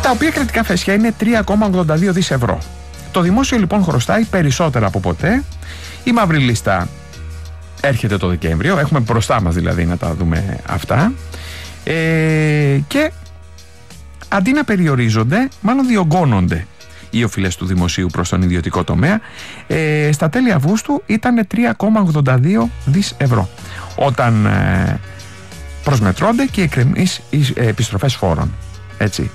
τα οποία κρατικά φέσια είναι 3,82 δις ευρώ. Το δημόσιο λοιπόν χρωστάει περισσότερα από ποτέ. Η μαύρη λίστα έρχεται το Δεκέμβριο, έχουμε μπροστά μας δηλαδή να τα δούμε αυτά, και αντί να περιορίζονται, μάλλον διωγγώνονται οι οφειλές του δημοσίου προς τον ιδιωτικό τομέα. Στα τέλη Αυγούστου ήταν 3,82 δις ευρώ, όταν προσμετρώνται και οι εκκρεμείς επιστροφές φόρων. Έτσι.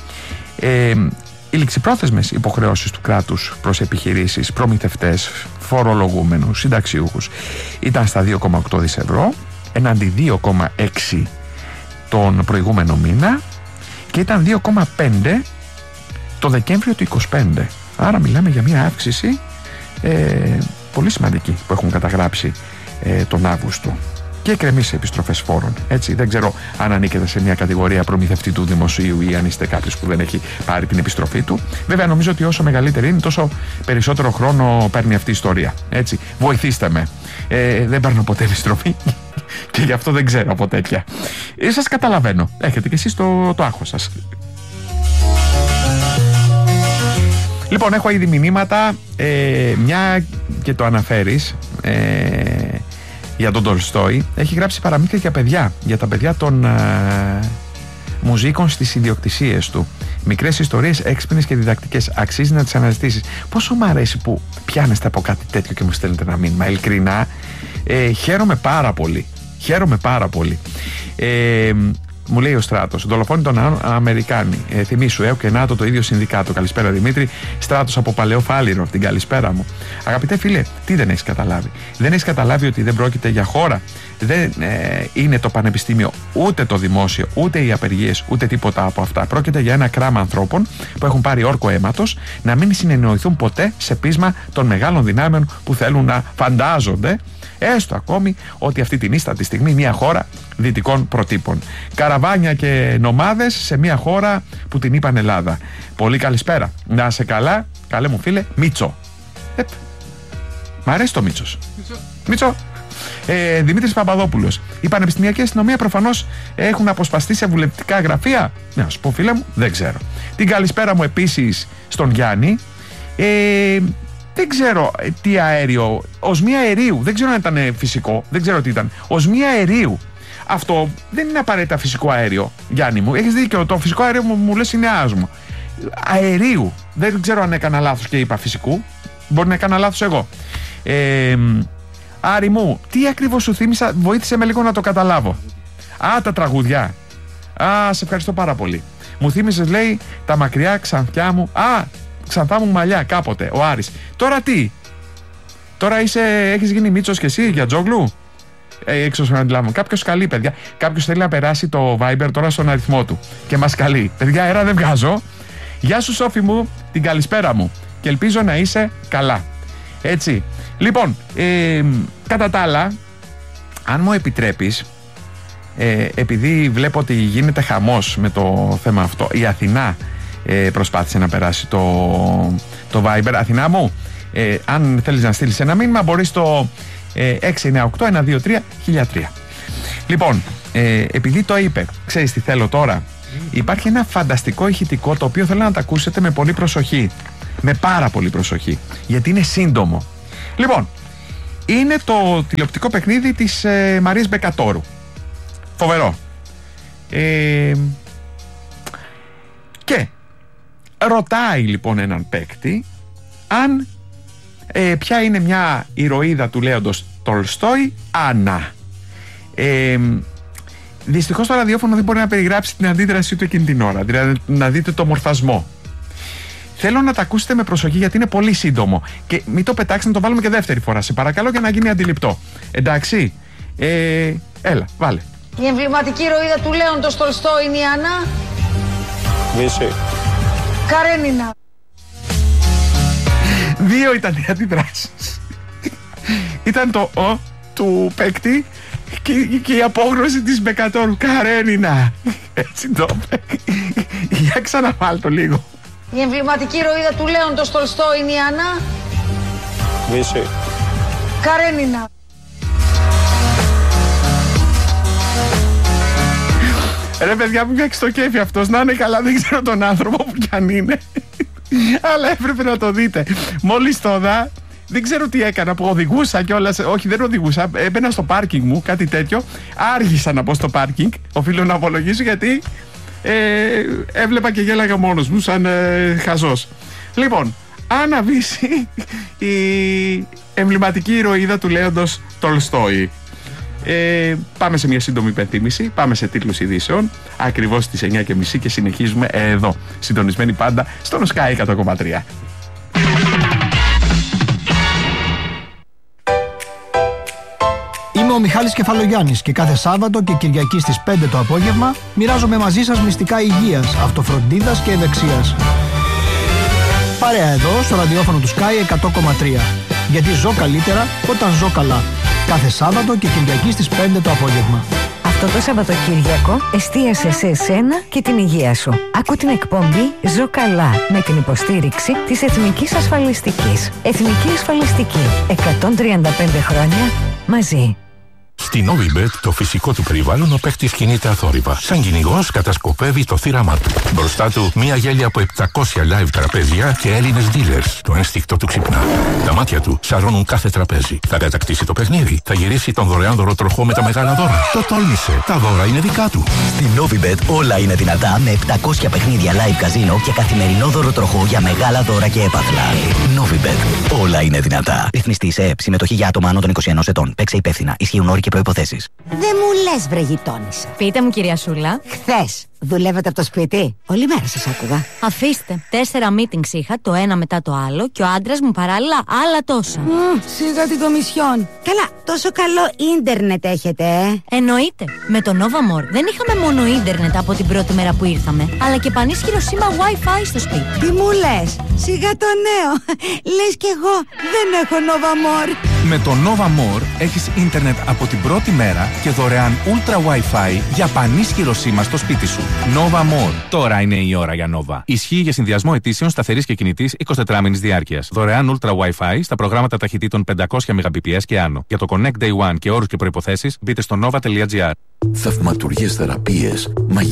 Οι ληξιπρόθεσμες υποχρεώσεις του κράτους προς επιχειρήσεις, προμηθευτές, φορολογούμενους, συνταξιούχους ήταν στα 2,8 δις ευρώ, εναντί 2,6 τον προηγούμενο μήνα, και ήταν 2,5 το Δεκέμβριο του 2025. Άρα μιλάμε για μια αύξηση πολύ σημαντική που έχουν καταγράψει τον Αύγουστο. Και εκκρεμείς επιστροφές φόρων. Έτσι, δεν ξέρω αν ανήκετε σε μια κατηγορία προμηθευτή του δημοσίου ή αν είστε κάποιος που δεν έχει πάρει την επιστροφή του. Βέβαια, νομίζω ότι όσο μεγαλύτερη είναι, τόσο περισσότερο χρόνο παίρνει αυτή η ιστορία. Έτσι, βοηθήστε με. Δεν παίρνω ποτέ επιστροφή και γι' αυτό δεν ξέρω από τέτοια. Σας καταλαβαίνω. Έχετε κι εσείς το άγχος σας. Λοιπόν, έχω ήδη μηνύματα. Μια και το αναφέρεις. Για τον Τολστόι, έχει γράψει παραμύθια για παιδιά, για τα παιδιά των μουζίκων στις ιδιοκτησίες του. Μικρές ιστορίες, έξυπνες και διδακτικές. Αξίζει να τις αναζητήσεις. Πόσο μου αρέσει που πιάνεστε από κάτι τέτοιο και μου στέλνετε ένα μήνυμα. Ειλικρινά, χαίρομαι πάρα πολύ. Χαίρομαι πάρα πολύ. Μου λέει ο Στράτος, δολοφόνοι των Αμερικάνοι. Θυμήσου, και ΝΑΤΟ το ίδιο συνδικάτο. Καλησπέρα Δημήτρη. Στράτος από Παλαιό Φάληρο, την καλησπέρα μου. Αγαπητέ φίλε, τι δεν έχεις καταλάβει? Δεν έχεις καταλάβει ότι δεν πρόκειται για χώρα. Δεν είναι το πανεπιστήμιο, ούτε το δημόσιο, ούτε οι απεργίες, ούτε τίποτα από αυτά. Πρόκειται για ένα κράμα ανθρώπων που έχουν πάρει όρκο αίματος να μην συνεννοηθούν ποτέ σε πείσμα των μεγάλων δυνάμεων που θέλουν να φαντάζονται, έστω ακόμη, ότι αυτή την ίστατη στιγμή μια χώρα δυτικών προτύπων. Καραβάνια και νομάδες σε μια χώρα που την είπαν Ελλάδα. Πολύ καλησπέρα. Να σε καλά, καλέ μου φίλε, Μίτσο. Μ' αρέσει το Μίτσος. Μίτσο. Δημήτρης Παπαδόπουλος. Η πανεπιστημιακή αστυνομία προφανώς έχουν αποσπαστεί σε βουλευτικά γραφεία. Να σου πω φίλε μου, δεν ξέρω. Την καλησπέρα μου επίσης στον Γιάννη. Δεν ξέρω τι αέριο. Οσμία αερίου. Δεν ξέρω αν ήταν φυσικό. Δεν ξέρω τι ήταν. Οσμία αερίου. Αυτό δεν είναι απαραίτητα φυσικό αέριο, Γιάννη μου. Έχεις δίκιο. Το φυσικό αέριο μου λες είναι άσμο. Αερίου. Δεν ξέρω αν έκανα λάθος και είπα φυσικού. Μπορεί να έκανα λάθος εγώ. Άρη μου, τι ακριβώς σου θύμισα? Βοήθησε με λίγο να το καταλάβω. Τα τραγούδια. Σε ευχαριστώ πάρα πολύ. Μου θύμισες, λέει, τα μακριά ξανθιά μου. Ξανθά μου μαλλιά κάποτε, ο Άρης. Τώρα τι? Τώρα έχεις γίνει Μίτσος και εσύ για τζόγλου? Έξω να αντιλάβω. Κάποιος καλεί, παιδιά. Κάποιος θέλει να περάσει το Viber τώρα στον αριθμό του και μας καλεί. Παιδιά, αέρα δεν βγάζω. Γεια σου Σόφη μου, την καλησπέρα μου. Και ελπίζω να είσαι καλά. Έτσι. Λοιπόν, κατά τα άλλα, αν μου επιτρέπεις, επειδή βλέπω ότι γίνεται χαμός με το θέμα αυτό, η Αθηνά προσπάθησε να περάσει το Viber. Αθηνά μου, αν θέλεις να στείλεις ένα μήνυμα, μπορείς το 698-123-1003. Λοιπόν, επειδή το είπε, ξέρεις τι θέλω τώρα? Υπάρχει ένα φανταστικό ηχητικό το οποίο θέλω να το ακούσετε με πολύ προσοχή. Με πάρα πολύ προσοχή, γιατί είναι σύντομο. Λοιπόν, είναι το τηλεοπτικό παιχνίδι της Μαρίας Μπεκατόρου. Φοβερό. Και ρωτάει λοιπόν έναν παίκτη αν ποια είναι μια ηρωίδα του λέοντος Τολστόι, Άννα. Δυστυχώς το ραδιόφωνο δεν μπορεί να περιγράψει την αντίδρασή του εκείνη την ώρα, δηλαδή να δείτε το μορφασμό. Θέλω να τα ακούσετε με προσοχή γιατί είναι πολύ σύντομο και μην το πετάξετε, να το βάλουμε και δεύτερη φορά, σε παρακαλώ, για να γίνει αντιληπτό. Εντάξει, έλα, βάλε. Η εμβληματική ηρωίδα του λέοντος Τολστόι είναι η Άννα. Μίση. Καρένινα. Δύο ήταν οι αντιδράσεις. Ήταν το «ο» του παίκτη και η απόγνωση της Μπεκατόρου. Καρένινα. Έτσι το είπε. Για ξαναβάλ' το λίγο. Η εμβληματική ηρωίδα του λέοντος Τολστόι είναι η Άννα. Μίση. Καρένινα. Ρε παιδιά, μου πιάξει το κέφι αυτός. Να είναι καλά, δεν ξέρω τον άνθρωπο που κι αν είναι. Αλλά έπρεπε να το δείτε. Μόλις το δα, δεν ξέρω τι έκανα που οδηγούσα κιόλας. Όχι, δεν οδηγούσα. Έμπαινα στο πάρκινγκ μου, κάτι τέτοιο. Άργησα να πω στο πάρκινγκ. Οφείλω να απολογήσω γιατί έβλεπα και γέλαγα μόνος μου σαν χαζός. Λοιπόν, Άννα Βύση, η εμβληματική ηρωίδα του λέοντος Τολστόη. Πάμε σε μια σύντομη υπενθύμηση. Πάμε σε τίτλους ειδήσεων ακριβώς στις 9:30 και συνεχίζουμε εδώ, συντονισμένοι πάντα στον Sky 100,3. Είμαι ο Μιχάλης Κεφαλογιάννης και κάθε Σάββατο και Κυριακή στις 5 το απόγευμα μοιράζομαι μαζί σας μυστικά υγείας, αυτοφροντίδας και ευεξίας. Παρέα εδώ στο ραδιόφωνο του Sky 100,3. Γιατί ζω καλύτερα όταν ζω καλά. Κάθε Σάββατο και Κυριακή στις 5 το απόγευμα. Αυτό το Σαββατοκύριακο εστίασε σε εσένα και την υγεία σου. Άκου την εκπομπή «Ζω καλά» με την υποστήριξη της Εθνικής Ασφαλιστικής. Εθνική Ασφαλιστική. 135 χρόνια μαζί. Στη Novibet, το φυσικό του περιβάλλον, ο παίκτης κινείται αθόρυβα. Σαν κυνηγός κατασκοπεύει το θύραμά του. Μπροστά του, μία γέλια από 700 live τραπέζια και Έλληνες dealers. Το ένστικτο του ξυπνά. Τα μάτια του σαρώνουν κάθε τραπέζι. Θα κατακτήσει το παιχνίδι. Θα γυρίσει τον δωρεάν δωροτροχό με τα μεγάλα δώρα. Το τόλμησε. Τα δώρα είναι δικά του. Στη Novibet όλα είναι δυνατά με 700 παιχνίδια live καζίνο και καθημερινό δωροτροχό για μεγάλα δώρα και έπαθλα. Novibet. Όλα είναι δυνατά. Ρυθμιστή σε ΕΕΠ. Συμμετοχή για άτομα άνω των 21 ετών. Παίξε υπεύθυνα. Ισχύουν όροι και προϋποθέσεις. Δεν μου λες, βρε γειτόνισσα. Πείτε μου, κυρία Σούλα. Χθες δουλεύετε από το σπίτι? Όλη μέρα σας άκουγα. Αφήστε. 4 meetings είχα, το ένα μετά το άλλο, και ο άντρας μου παράλληλα άλλα τόσα. Σιγά την κομισιόν. Καλά, τόσο καλό ίντερνετ έχετε, Εννοείται. Με το Nova More δεν είχαμε μόνο ίντερνετ από την πρώτη μέρα που ήρθαμε, αλλά και πανίσχυρο σήμα Wi-Fi στο σπίτι. Τι μου λες? Σιγά το νέο. Λες κι εγώ δεν έχω Nova More. Με το Nova More έχεις ίντερνετ από την πρώτη μέρα και δωρεάν Ultra Wi-Fi για πανίσχυρο σήμα στο σπίτι σου. Nova More. Τώρα είναι η ώρα για Nova. Ισχύει για συνδυασμό αιτήσεων σταθερής και κινητής 24 μήνης διάρκειας. Δωρεάν Ultra Wi-Fi στα προγράμματα ταχυτήτων 500 Mbps και άνω. Για το Connect Day One και όρους και προϋποθέσεις μπείτε στο nova.gr. Θαυματουργές θεραπείες,